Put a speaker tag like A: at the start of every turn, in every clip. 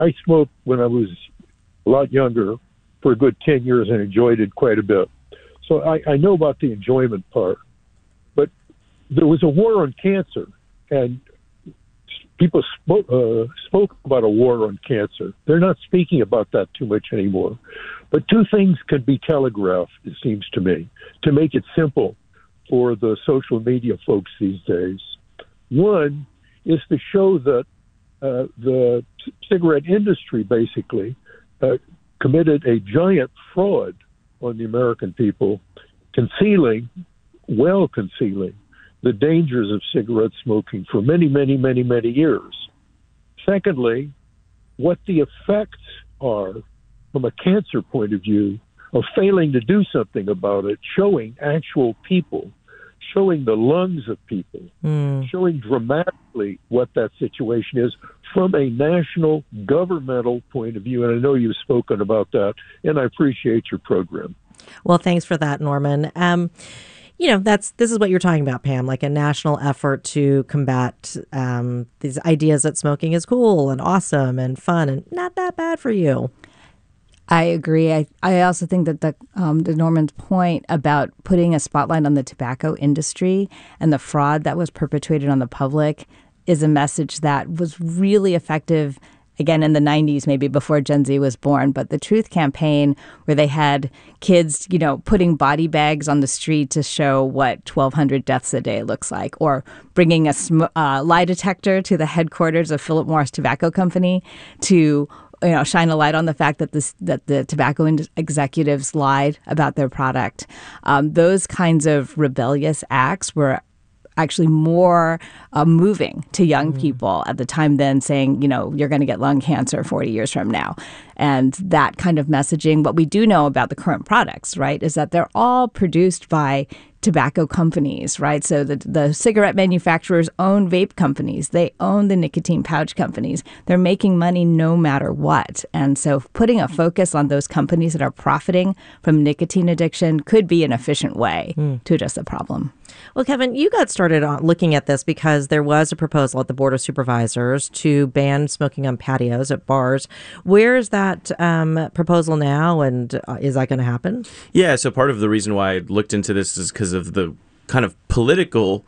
A: I smoked when I was a lot younger for a good 10 years and enjoyed it quite a bit. So I know about the enjoyment part. But there was a war on cancer, and people spoke about a war on cancer. They're not speaking about that too much anymore. But two things can be telegraphed, it seems to me, to make it simple for the social media folks these days. One is to show that the cigarette industry basically committed a giant fraud on the American people, concealing the dangers of cigarette smoking for many, many, many, many years. Secondly, what the effects are from a cancer point of view of failing to do something about it, showing actual people, showing the lungs of people, showing dramatically what that situation is from a national governmental point of view. And I know you've spoken about that, and I appreciate your program.
B: Well, thanks for that, Norman. This is what you're talking about, Pam, like a national effort to combat these ideas that smoking is cool and awesome and fun and not that bad for you.
C: I agree. I also think that the Norman's point about putting a spotlight on the tobacco industry and the fraud that was perpetrated on the public is a message that was really effective, again, in the 90s, maybe before Gen Z was born. But the Truth Campaign, where they had kids, putting body bags on the street to show what 1,200 deaths a day looks like, or bringing a lie detector to the headquarters of Philip Morris Tobacco Company to shine a light on the fact that the tobacco executives lied about their product. Those kinds of rebellious acts were actually more moving to young people at the time than saying, you're going to get lung cancer 40 years from now. And that kind of messaging, what we do know about the current products, right, is that they're all produced by tobacco companies, right? So the cigarette manufacturers own vape companies. They own the nicotine pouch companies. They're making money no matter what. And so putting a focus on those companies that are profiting from nicotine addiction could be an efficient way to address the problem.
B: Well, Kevin, you got started on looking at this because there was a proposal at the Board of Supervisors to ban smoking on patios at bars. Where is that proposal now, and is that going to happen?
D: Yeah, so part of the reason why I looked into this is because of the kind of political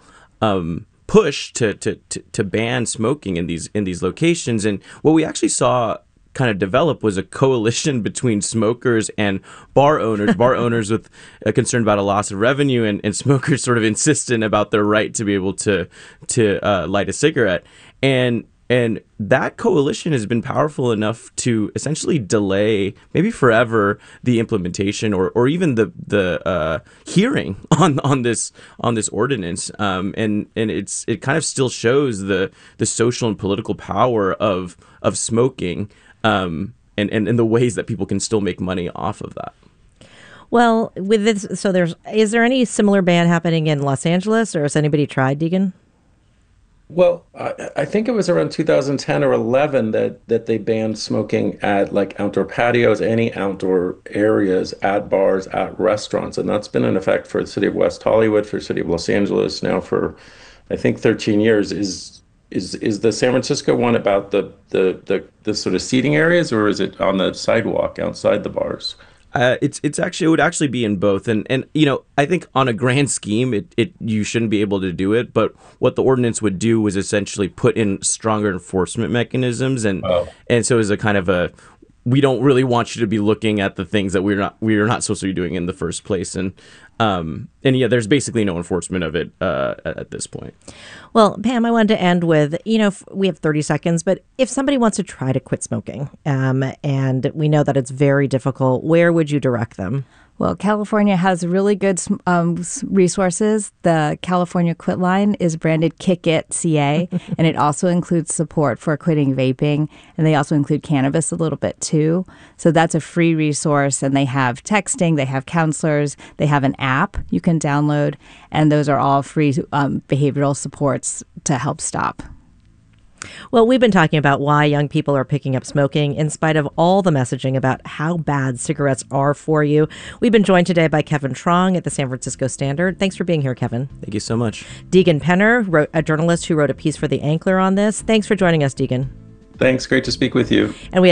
D: push to ban smoking in these locations. And what we actually saw kind of develop was a coalition between smokers and bar owners with a concern about a loss of revenue, and smokers sort of insistent about their right to be able to light a cigarette. And that coalition has been powerful enough to essentially delay, maybe forever, the implementation or even the hearing on this ordinance. And it kind of still shows the social and political power of smoking, and the ways that people can still make money off of that.
B: Well, with this, is there any similar ban happening in Los Angeles, or has anybody tried, Deegan?
E: Well, I think it was around 2010 or 11 that they banned smoking at like outdoor patios, any outdoor areas, at bars, at restaurants. And that's been in effect for the city of West Hollywood, for the city of Los Angeles now for, I think, 13 years. Is the San Francisco one about the sort of seating areas, or is it on the sidewalk outside the bars?
D: It would actually be in both, and I think on a grand scheme you shouldn't be able to do it, but what the ordinance would do was essentially put in stronger enforcement mechanisms, and so as a kind of we don't really want you to be looking at the things that we're not supposed to be doing in the first place, and yeah, there's basically no enforcement of it at this point.
B: Well, Pam, I wanted to end with, we have 30 seconds, but if somebody wants to try to quit smoking, and we know that it's very difficult, where would you direct them?
C: Well, California has really good resources. The California Quit Line is branded Kick It CA, and it also includes support for quitting vaping, and they also include cannabis a little bit too. So that's a free resource, and they have texting, they have counselors, they have an app you can download, and those are all free behavioral supports to help stop.
B: Well, we've been talking about why young people are picking up smoking in spite of all the messaging about how bad cigarettes are for you. We've been joined today by Kevin Trong at the San Francisco Standard. Thanks for being here, Kevin.
D: Thank you so much.
B: Deegan Penner, a journalist who wrote a piece for The Ankler on this. Thanks for joining us, Deegan.
E: Thanks. Great to speak with you.
B: And we